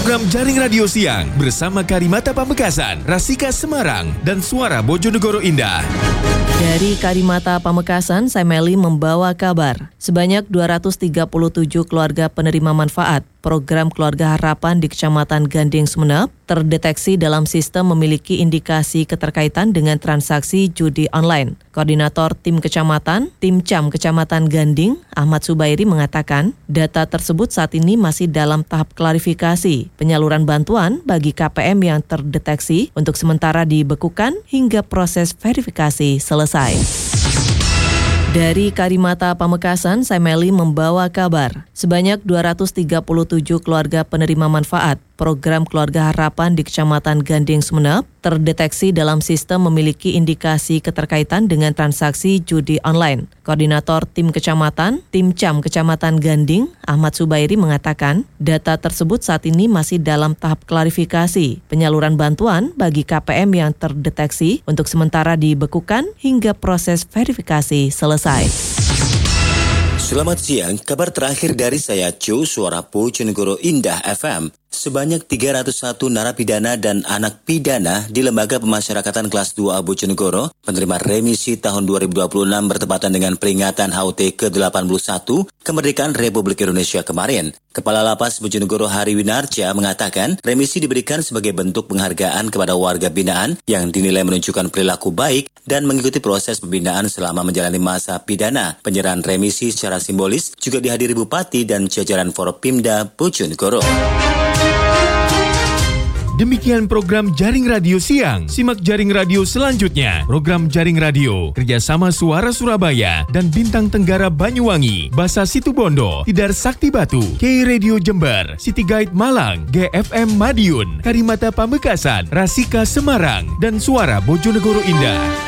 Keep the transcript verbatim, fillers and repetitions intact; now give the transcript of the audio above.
Program Jaring Radio Siang bersama Karimata Pamekasan, Rasika Semarang, dan Suara Bojonegoro Indah. Dari Karimata Pamekasan, saya Meli membawa kabar. Sebanyak dua ratus tiga puluh tujuh keluarga penerima manfaat program Keluarga Harapan di Kecamatan Ganding Sumeneb terdeteksi dalam sistem memiliki indikasi keterkaitan dengan transaksi judi online. Koordinator Tim Kecamatan, Tim Cam Kecamatan Ganding, Ahmad Subairi mengatakan, data tersebut saat ini masih dalam tahap klarifikasi. Penyaluran bantuan bagi K P M yang terdeteksi untuk sementara dibekukan hingga proses verifikasi selesai. Dari Karimata Pamekasan, saya Meli membawa kabar. Sebanyak dua ratus tiga puluh tujuh keluarga penerima manfaat program Keluarga Harapan di Kecamatan Ganding Sumeneb terdeteksi dalam sistem memiliki indikasi keterkaitan dengan transaksi judi online. Koordinator Tim Kecamatan, Tim Cam Kecamatan Ganding, Ahmad Subairi mengatakan, data tersebut saat ini masih dalam tahap klarifikasi. Penyaluran bantuan bagi K P M yang terdeteksi untuk sementara dibekukan hingga proses verifikasi selesai. Selamat siang, kabar terakhir dari saya Joe Suara Bojonegoro Indah F M. Sebanyak tiga ratus satu narapidana dan anak pidana di Lembaga Pemasyarakatan Kelas dua A Bojonegoro menerima remisi tahun dua ribu dua puluh enam bertepatan dengan peringatan H U T ke delapan puluh satu Kemerdekaan Republik Indonesia kemarin. Kepala Lapas Bojonegoro Hari Winarja mengatakan remisi diberikan sebagai bentuk penghargaan kepada warga binaan yang dinilai menunjukkan perilaku baik dan mengikuti proses pembinaan selama menjalani masa pidana. Penyerahan remisi secara simbolis juga dihadiri Bupati dan jajaran Forpimda Bojonegoro. Demikian program Jaring Radio Siang. Simak Jaring Radio selanjutnya. Program Jaring Radio kerjasama Suara Surabaya dan Bintang Tenggara Banyuwangi, Basa Situbondo, Tidar Sakti Batu, K Radio Jember, City Guide Malang, G F M Madiun, Karimata Pamekasan, Rasika Semarang, dan Suara Bojonegoro Indah.